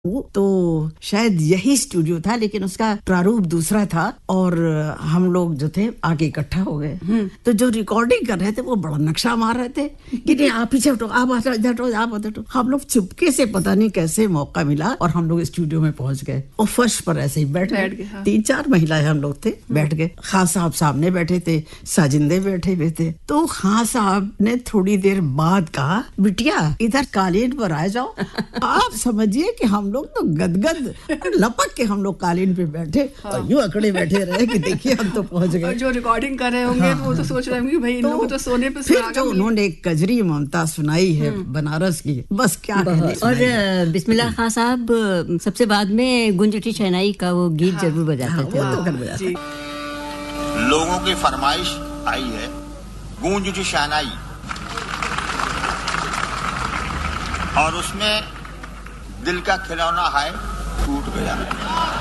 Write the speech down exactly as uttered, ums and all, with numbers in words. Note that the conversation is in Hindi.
वो तो शायद यही स्टूडियो था, लेकिन उसका प्रारूप दूसरा था और हम लोग जो थे आगे इकट्ठा हो गए। तो जो रिकॉर्डिंग कर रहे थे वो बड़ा नक्शा मार रहे थे कि नहीं आप पीछे हटो, आप इधर हटो, आप उधर हटो। हम लोग चुपके से पता नहीं कैसे मौका मिला और हम लोग स्टूडियो में पहुंच गए और फर्श पर ऐसे ही बैठ गए। हाँ। तीन चार महिलाएं हम लोग थे, बैठ गए। खां साहब सामने बैठे थे, साजिंदे बैठे हुए थे। तो खां साहब ने थोड़ी देर बाद कहा, बिटिया इधर कालीन पर आ जाओ। आप समझिए कि हम लोग तो गदगद लपक के हम लोग कालीन पे बैठे। हाँ। और यूं अकड़े बैठे रहे कि देखिए हम तो पहुंच गए। जो रिकॉर्डिंग कर रहे होंगे। हाँ, वो तो सोच रहे होंगे भाई इन लोगों को तो सोने पे फिर जो उन्होंने एक कजरी ममता सुनाई है बनारस की, बस क्या कहने। और बिस्मिल्लाह खां साहब सबसे बाद में गूंज उठी शहनाई का वो गीत हाँ, जरूर बजाते हाँ, थे। वो तो कर बजाते। लोगों की फरमाइश आई है गूंज उठी शहनाई, और उसमें दिल का खिलौना है टूट गया।